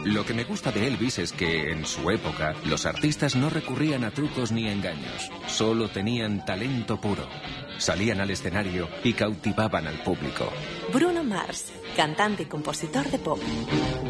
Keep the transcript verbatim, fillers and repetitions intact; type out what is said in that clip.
Lo que me gusta de Elvis es que, en su época, los artistas no recurrían a trucos ni engaños. Solo tenían talento puro. Salían al escenario y cautivaban al público. Bruno Mars, cantante y compositor de pop.